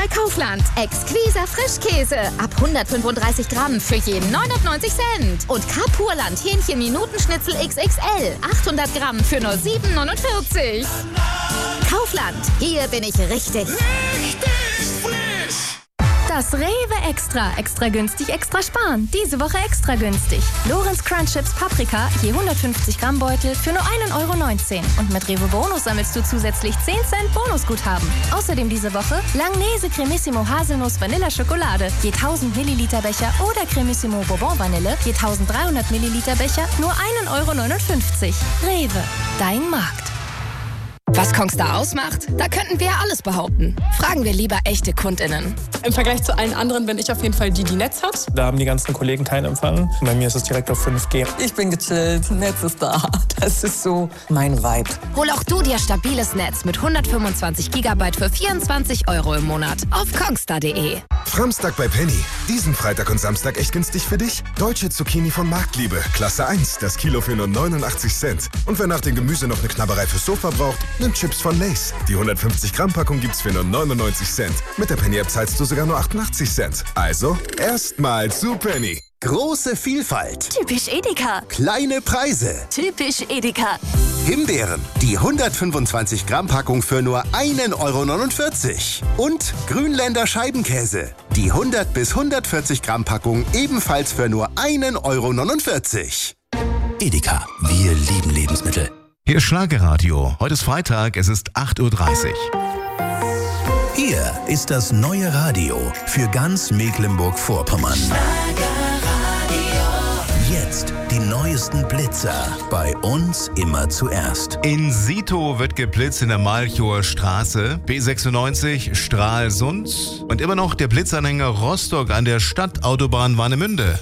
bei Kaufland. Exquiser Frischkäse ab 135 Gramm für je 99 Cent. Und Kapurland Hähnchen-Minutenschnitzel XXL 800 Gramm für nur 7,49. Kaufland, hier bin ich richtig. Das Rewe Extra. Extra günstig, extra sparen. Diese Woche extra günstig. Lorenz Crunch Chips Paprika, je 150 Gramm Beutel für nur 1,19 €. Und mit Rewe Bonus sammelst du zusätzlich 10 Cent Bonusguthaben. Außerdem diese Woche Langnese Cremissimo Haselnuss Vanilla Schokolade, je 1000 Milliliter Becher oder Cremissimo Bourbon Vanille, je 1300 Milliliter Becher, nur 1,59 €. Rewe, dein Markt. Was Kongstar ausmacht? Da könnten wir alles behaupten. Fragen wir lieber echte KundInnen. Im Vergleich zu allen anderen bin ich auf jeden Fall die Netz hat. Da haben die ganzen Kollegen keinen Empfang. Bei mir ist es direkt auf 5G. Ich bin gechillt, Netz ist da. Das ist so mein Vibe. Hol auch du dir stabiles Netz mit 125 GB für 24 € im Monat auf kongstar.de. Samstag bei Penny. Diesen Freitag und Samstag echt günstig für dich? Deutsche Zucchini von Marktliebe. Klasse 1, das Kilo für nur 89 Cent. Und wer nach dem Gemüse noch eine Knabberei fürs Sofa braucht, nimmt Chips von Lay's. Die 150 Gramm Packung gibt's für nur 99 Cent. Mit der Penny-App zahlst du sogar nur 88 Cent. Also, erstmal zu Penny. Große Vielfalt. Typisch Edeka. Kleine Preise. Typisch Edeka. Himbeeren. Die 125 Gramm Packung für nur 1,49 €. Und Grünländer Scheibenkäse. Die 100 bis 140 Gramm Packung ebenfalls für nur 1,49 €. Edeka. Wir lieben Lebensmittel. Hier ist Schlagerradio. Heute ist Freitag, es ist 8:30 Uhr. Hier ist das neue Radio für ganz Mecklenburg-Vorpommern. Jetzt die neuesten Blitzer. Bei uns immer zuerst. In Sito wird geblitzt in der Malchower Straße, B96 Stralsund und immer noch der Blitzanhänger Rostock an der Stadtautobahn Warnemünde.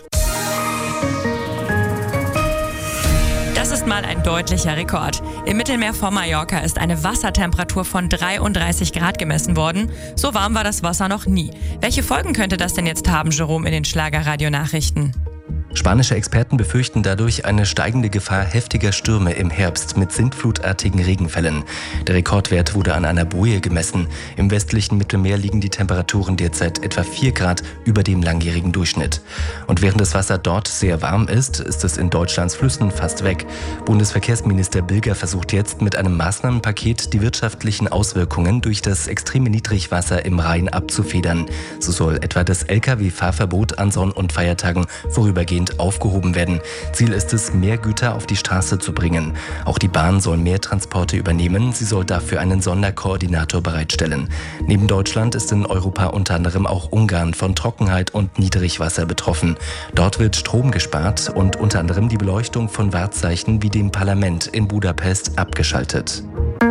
Das ist mal ein deutlicher Rekord. Im Mittelmeer vor Mallorca ist eine Wassertemperatur von 33 Grad gemessen worden. So warm war das Wasser noch nie. Welche Folgen könnte das denn jetzt haben, Jerome, in den Schlagerradio-Nachrichten? Spanische Experten befürchten dadurch eine steigende Gefahr heftiger Stürme im Herbst mit sintflutartigen Regenfällen. Der Rekordwert wurde an einer Boje gemessen. Im westlichen Mittelmeer liegen die Temperaturen derzeit etwa 4 Grad über dem langjährigen Durchschnitt. Und während das Wasser dort sehr warm ist, ist es in Deutschlands Flüssen fast weg. Bundesverkehrsminister Bilger versucht jetzt mit einem Maßnahmenpaket die wirtschaftlichen Auswirkungen durch das extreme Niedrigwasser im Rhein abzufedern. So soll etwa das Lkw-Fahrverbot an Sonn- und Feiertagen vorübergehend aufgehoben werden. Ziel ist es, mehr Güter auf die Straße zu bringen. Auch die Bahn soll mehr Transporte übernehmen. Sie soll dafür einen Sonderkoordinator bereitstellen. Neben Deutschland ist in Europa unter anderem auch Ungarn von Trockenheit und Niedrigwasser betroffen. Dort wird Strom gespart und unter anderem die Beleuchtung von Wahrzeichen wie dem Parlament in Budapest abgeschaltet.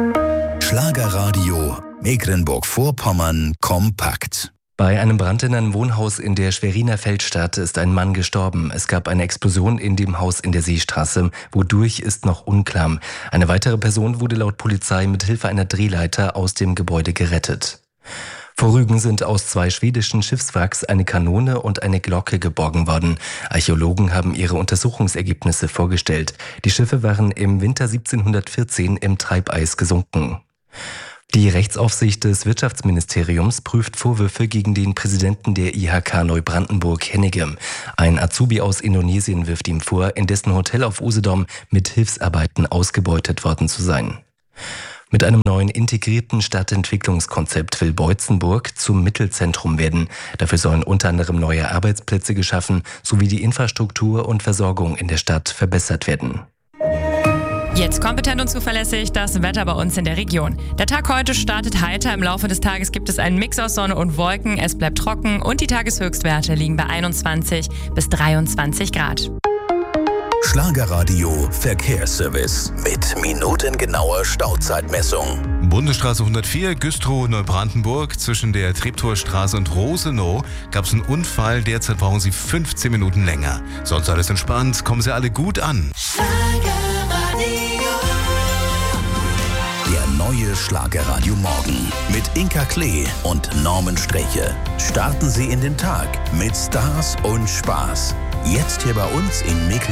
Schlagerradio Mecklenburg-Vorpommern kompakt. Bei einem Brand in einem Wohnhaus in der Schweriner Feldstadt ist ein Mann gestorben. Es gab eine Explosion in dem Haus in der Seestraße. Wodurch ist noch unklar. Eine weitere Person wurde laut Polizei mit Hilfe einer Drehleiter aus dem Gebäude gerettet. Vor Rügen sind aus 2 schwedischen Schiffswracks eine Kanone und eine Glocke geborgen worden. Archäologen haben ihre Untersuchungsergebnisse vorgestellt. Die Schiffe waren im Winter 1714 im Treibeis gesunken. Die Rechtsaufsicht des Wirtschaftsministeriums prüft Vorwürfe gegen den Präsidenten der IHK Neubrandenburg, Hennigem. Ein Azubi aus Indonesien wirft ihm vor, in dessen Hotel auf Usedom mit Hilfsarbeiten ausgebeutet worden zu sein. Mit einem neuen integrierten Stadtentwicklungskonzept will Boitzenburg zum Mittelzentrum werden. Dafür sollen unter anderem neue Arbeitsplätze geschaffen sowie die Infrastruktur und Versorgung in der Stadt verbessert werden. Jetzt kompetent und zuverlässig das Wetter bei uns in der Region. Der Tag heute startet heiter. Im Laufe des Tages gibt es einen Mix aus Sonne und Wolken. Es bleibt trocken und die Tageshöchstwerte liegen bei 21 bis 23 Grad. Schlagerradio Verkehrsservice mit minutengenauer Stauzeitmessung. Bundesstraße 104, Güstrow, Neubrandenburg. Zwischen der Treptorstraße und Rosenow gab es einen Unfall. Derzeit brauchen Sie 15 Minuten länger. Sonst alles entspannt. Kommen Sie alle gut an. Der neue Schlagerradio Morgen mit Inka Klee und Norman Streche. Starten Sie in den Tag mit Stars und Spaß. Jetzt hier bei uns in Mecklenburg.